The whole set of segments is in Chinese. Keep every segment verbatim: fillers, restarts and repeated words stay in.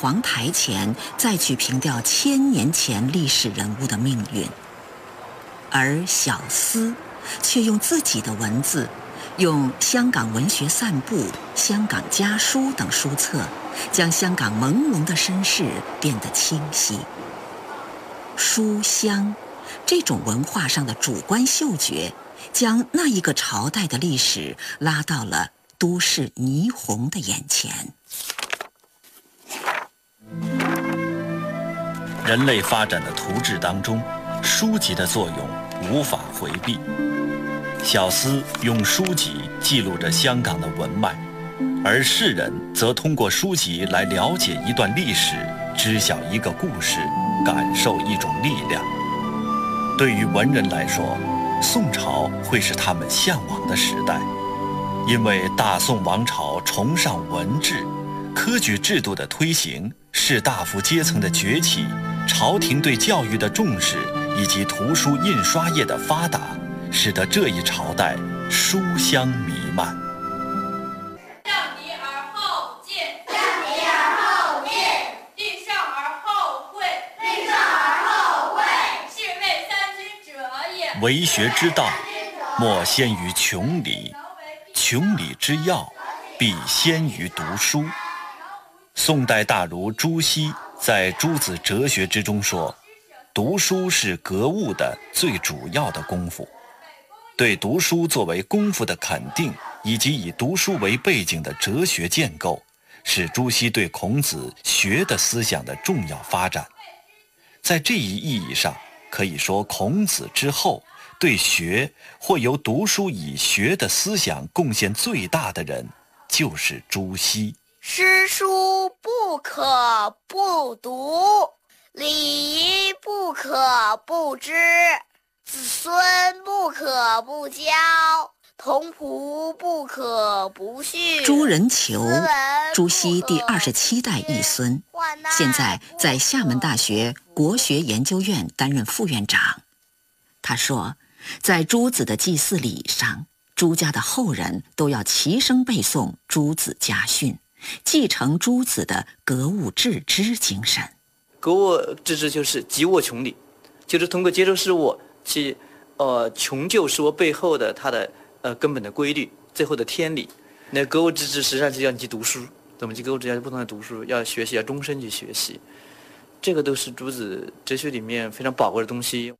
黄台前再去凭吊千年前历史人物的命运，而小思却用自己的文字，用《香港文学散步》《香港家书》等书册，将香港朦胧的身世变得清晰。书香这种文化上的主观嗅觉，将那一个朝代的历史拉到了都市霓虹的眼前。 人类发展的图志当中，书籍的作用无法回避。小思用书籍记录着香港的文脉，而世人则通过书籍来了解一段历史，知晓一个故事，感受一种力量。对于文人来说，宋朝会是他们向往的时代，因为大宋王朝崇尚文治，科举制度的推行，士大夫阶层的崛起，朝廷对教育的重视，以及图书印刷业的发达，使得这一朝代书香弥漫。 让你而后见，让你而后见，立上而后会，立上而后会，是谓三军者也。 为学之道，莫先于穷理，穷理之要，必先于读书。宋代大儒朱熹在《诸子哲学》之中说，读书是格物的最主要的功夫。对读书作为功夫的肯定，以及以读书为背景的哲学建构，是朱熹对孔子学的思想的重要发展。在这一意义上，可以说孔子之后，对学或由读书以学的思想贡献最大的人，就是朱熹。 诗书不可不读，礼仪不可不知，子孙不可不教，童仆不可不训。 朱人求，朱熹第二十七代裔孙，现在在厦门大学国学研究院担任副院长。他说，在朱子的祭祀礼仪上，朱家的后人都要齐声背诵朱子家训，继承朱子的格物致知精神。 格物致知就是急物穷理，就是通过接受事物去呃穷究事物背后的它的呃根本的规律，最后的天理。那格物致知实际上就要你去读书，怎么去格物致知？不断的读书，要学习，要终身去学习，这个都是朱子哲学里面非常宝贵的东西。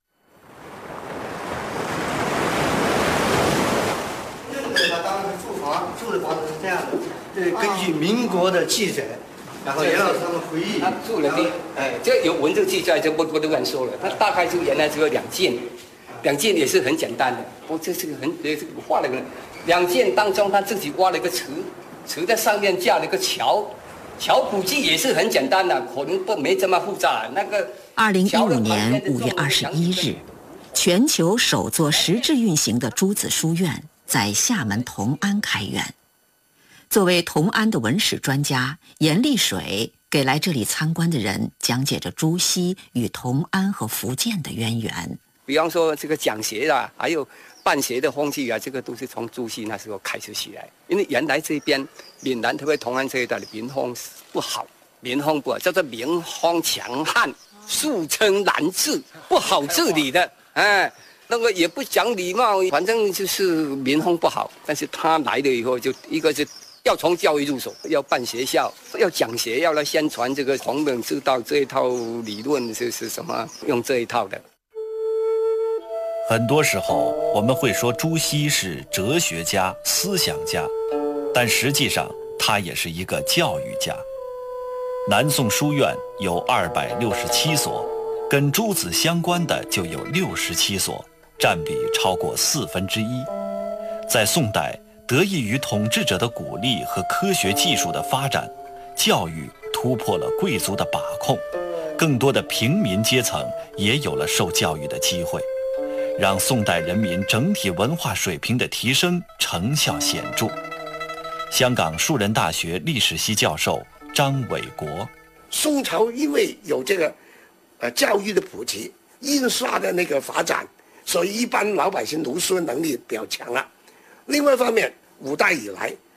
他当时住房住的房子是这样的，这根据民国的记载，然后袁老师他们回忆， 他住了地，哎，这有文字记载，就不不都敢说了。他大概就原来只有两件，两件也是很简单的。不，这是个很这个画了个两件当中，他自己挖了一个池，池在上面架了一个桥，桥估计也是很简单的，可能不没这么复杂。那个二零一五年五月二十一日，全球首座实质运行的朱子书院在厦门同安开园。作为同安的文史专家，严立水给来这里参观的人讲解着朱熹与同安和福建的渊源。 比方说这个讲学啊，还有办学的风气啊，这个都是从朱熹那时候开始起来。因为原来这边闽南特别同安这一带的民风不好，民风不好，叫做民风强悍，素称难治，不好治理的，哎。那个也不讲礼貌，反正就是民风不好。但是他来了以后，就一个是要从教育入手，要办学校，要讲学，要来宣传这个孔孟之道这一套理论是是什么，用这一套的。 很多时候我们会说朱熹是哲学家、思想家，但实际上他也是一个教育家。南宋书院有二百六十七所，跟朱子相关的就有六十七所，占比超过四分之一。在宋代，得益于统治者的鼓励和科学技术的发展，教育突破了贵族的把控，更多的平民阶层也有了受教育的机会，让宋代人民整体文化水平的提升成效显著。香港树人大学历史系教授张伟国， 宋朝因为有这个呃教育的普及，印刷的那个发展，所以一般老百姓读书能力比较强了。另外一方面，五代以来，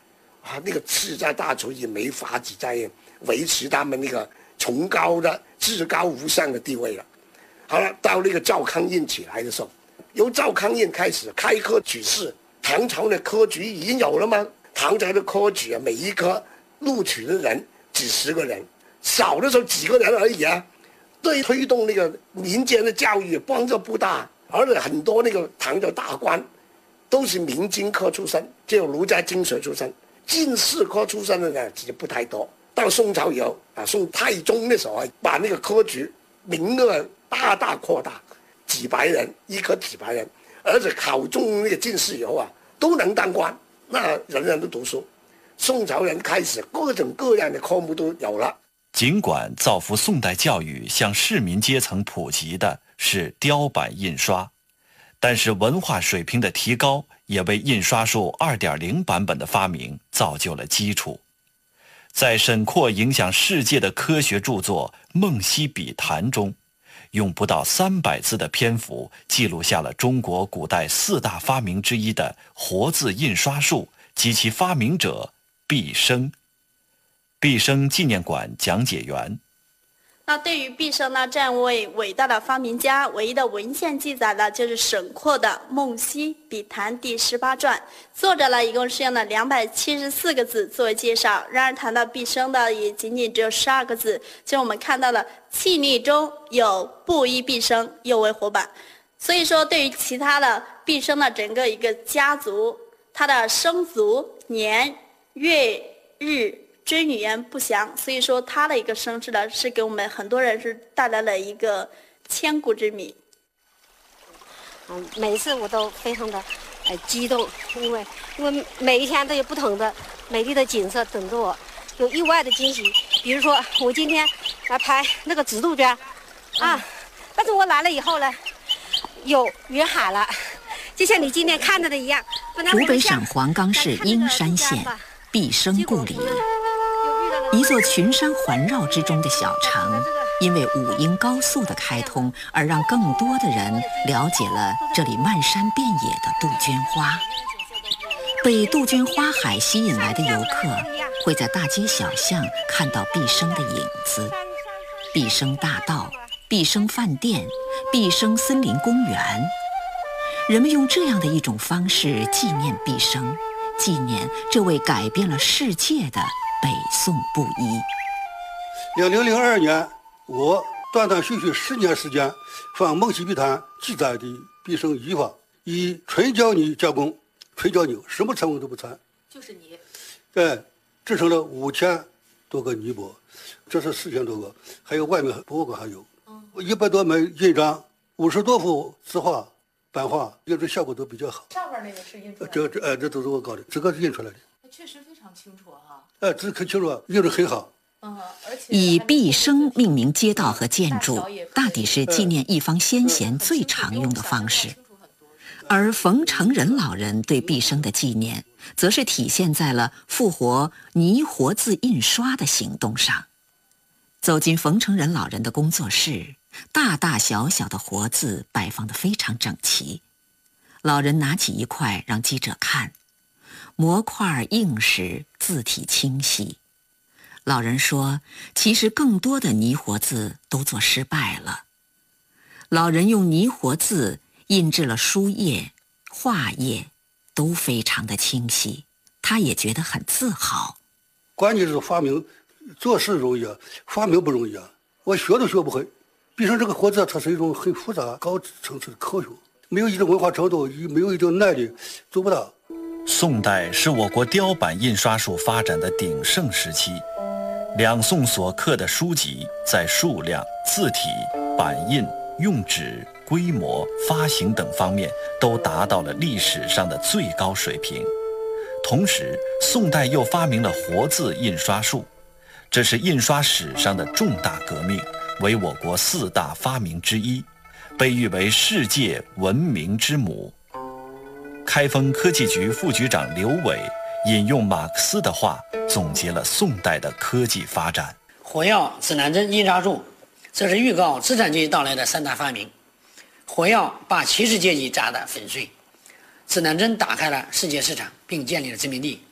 啊，那个叱咤大厨也没法子在维持他们那个崇高的、至高无上的地位了。好了，到那个赵匡胤起来的时候，由赵匡胤开始开科举士，唐朝的科举已经有了吗？唐朝的科举啊，每一科录取的人几十个人，少的时候几个人而已啊，对推动那个民间的教育帮助不大。而且很多那个唐朝大官都是明经科出身，就有儒家经学出身，进士科出身的呢其实不太多。到宋朝以后啊，宋太宗的时候啊，把那个科举名额大大扩大，几百人一科几百人，而且考中那个进士以后啊，都能当官，那人人都读书。宋朝人开始各种各样的科目都有了。 尽管造福宋代教育向市民阶层普及的是雕版印刷，但是文化水平的提高也为印刷术 二点零 版本的发明造就了基础。在沈括影响世界的科学著作《梦溪笔谈》中，用不到三百字的篇幅记录下了中国古代四大发明之一的活字印刷术及其发明者毕生。毕生纪念馆讲解员。 那对于毕生呢这样一位伟大的发明家，唯一的文献记载呢就是沈括的《梦溪笔谈》第十八传，作者呢一共是用了两百七十四个字作为介绍。然而谈到毕生的也仅仅只有十二个字，就是我们看到了气力中有布衣毕生又为活版。所以说对于其他的毕生的整个一个家族，他的生卒年月日真语言不详，所以说他的一个身世呢，是给我们很多人是带来了一个千古之谜。 嗯，每次我都非常的呃激动，因为因为每一天都有不同的美丽的景色等着我，有意外的惊喜。比如说我今天来拍那个紫杜鹃，啊，嗯、但是我来了以后呢，有云海了，就像你今天看到的一样。 湖北省黄冈市英山县毕生故里。一座群山环绕之中的小城，因为武英高速的开通，而让更多的人了解了这里漫山遍野的杜鹃花。被杜鹃花海吸引来的游客，会在大街小巷看到毕生的影子。毕生大道、毕生饭店、毕生森林公园，人们用这样的一种方式纪念毕生，纪念这位改变了世界的北宋布衣。 两零零二年，我断断续续十年时间，放《梦溪笔谈》记载的毕生遗法，以纯胶泥加工，纯胶泥什么成分都不掺， 就是泥。 对，制成了五千多个泥帛，这是四千多个，还有外面博物馆还有，嗯，一百多枚印章，五十多幅字画、版画，印制效果都比较好。 上面那个是印出来的， 这这哎，这都是我搞的，这个是印出来的。 确实非常清楚哈。 哎，这可清楚，印得很好。 嗯，而且以毕生命名街道和建筑，大抵是纪念一方先贤最常用的方式。而冯承仁老人对毕生的纪念，则是体现在了复活泥活字印刷的行动上。走进冯承仁老人的工作室，大大小小的活字摆放得非常整齐。老人拿起一块让记者看。模块硬实，字体清晰。老人说，其实更多的泥活字都做失败了。老人用泥活字印制了书页、画页，都非常的清晰，他也觉得很自豪。 关键是发明，做事容易啊，发明不容易啊。我学都学不会。毕生这个活字，它是一种很复杂、高层次的科学，没有一定文化程度，没有一定耐力，做不到。 宋代是我国雕版印刷术发展的鼎盛时期，两宋所刻的书籍在数量、字体、版印、用纸、规模、发行等方面都达到了历史上的最高水平。同时，宋代又发明了活字印刷术，这是印刷史上的重大革命，为我国四大发明之一，被誉为世界文明之母。开封科技局副局长刘伟引用马克思的话，总结了宋代的科技发展。 火药、指南针、印刷术，这是预告资产阶级到来的三大发明。火药把骑士阶级砸得粉碎，指南针打开了世界市场，并建立了殖民地，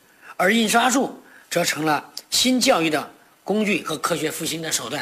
而印刷术则成了新教育的工具和科学复兴的手段。